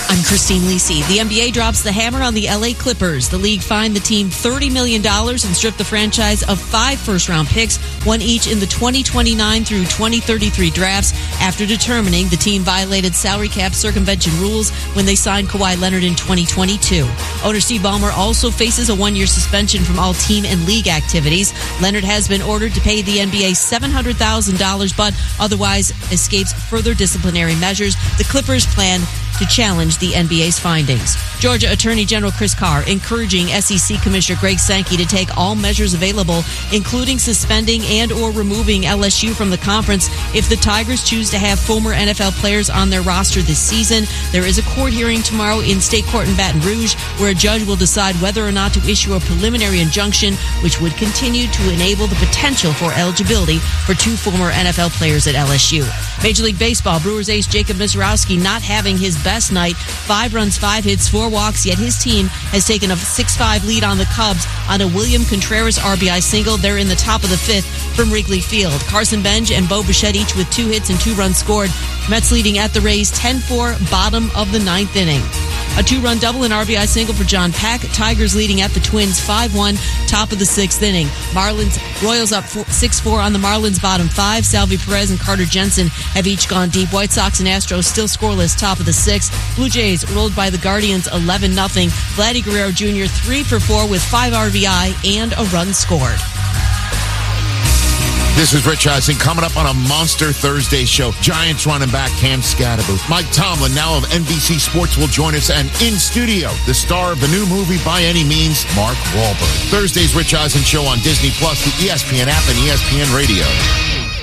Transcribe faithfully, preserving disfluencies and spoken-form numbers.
I'm Christine Lisi. The N B A drops the hammer on the L A Clippers. The league fined the team thirty million dollars and stripped the franchise of five first-round picks, one each in the twenty twenty-nine through twenty thirty-three drafts, after determining the team violated salary cap circumvention rules when they signed Kawhi Leonard in twenty twenty-two. Owner Steve Ballmer also faces a one-year suspension from all team and league activities. Leonard has been ordered to pay the N B A seven hundred thousand dollars, but otherwise escapes further disciplinary measures. The Clippers plan to challenge the N B A's findings. Georgia Attorney General Chris Carr encouraging S E C Commissioner Greg Sankey to take all measures available, including suspending and or removing L S U from the conference if the Tigers choose to have former N F L players on their roster this season. There is a court hearing tomorrow in state court in Baton Rouge where a judge will decide whether or not to issue a preliminary injunction which would continue to enable the potential for eligibility for two former N F L players at L S U. Major League Baseball, Brewers ace Jacob Misiorowski not having his best night. Five runs, five hits, four walks, yet his team has taken a six five lead on the Cubs on a William Contreras R B I single. They're in the top of the fifth from Wrigley Field. Carson Benj and Bo Bichette each with two hits and two runs scored. Mets leading at the Rays ten four, bottom of the ninth inning. A two-run double and R B I single for John Pack. Tigers leading at the Twins five one, top of the sixth inning. Marlins, Royals up six four on the Marlins bottom five. Salvi Perez and Carter Jensen have each gone deep. White Sox and Astros still scoreless, top of the sixth. Blue Jays rolled by the Guardians eleven nothing. Vladdy Guerrero Junior three for four with five R B I and a run scored. This is Rich Eisen coming up on a Monster Thursday show. Giants running back Cam Scadaboo. Mike Tomlin, now of N B C Sports, will join us, and in studio, the star of the new movie By Any Means, Mark Wahlberg. Thursday's Rich Eisen show on Disney Plus, the E S P N app, and E S P N Radio.